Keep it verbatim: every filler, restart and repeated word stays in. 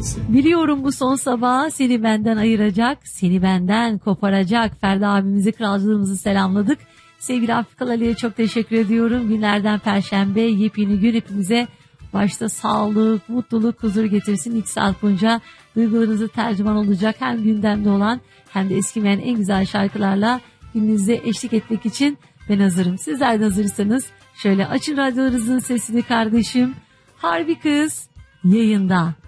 kendisi. Biliyorum bu son sabah seni benden ayıracak, seni benden koparacak. Ferdi abimizi, kralcılığımızı selamladık. Sevgili Afrikalı Ali'ye çok teşekkür ediyorum. Günlerden Perşembe, yepyeni gün hepimize başta sağlık, mutluluk, huzur getirsin. İlk saat boyunca duygularınızı tercüman olacak hem gündemde olan hem de eskimeyen en güzel şarkılarla gününüze eşlik etmek için ben hazırım. Sizler de hazırsanız şöyle açın radyolarınızın sesini kardeşim. Harbi Kız yayında.